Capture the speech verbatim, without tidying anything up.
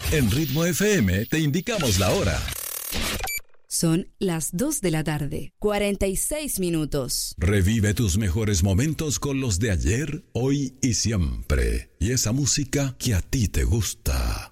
En Ritmo F M te indicamos la hora. Son las dos de la tarde, cuarenta y seis minutos. Revive tus mejores momentos con los de ayer, hoy y siempre. Y esa música que a ti te gusta.